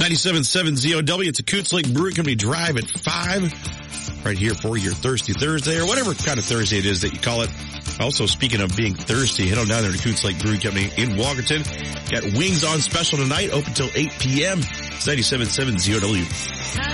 97.7 ZOW. It's a Coots Lake Brewing Company Drive at 5. Right here for your Thirsty Thursday, or whatever kind of Thursday it is that you call it. Also, speaking of being thirsty, head on down there to Coots Lake Brewing Company in Walkerton. Got wings on special tonight, open till 8 p.m. It's 97.7 ZOW.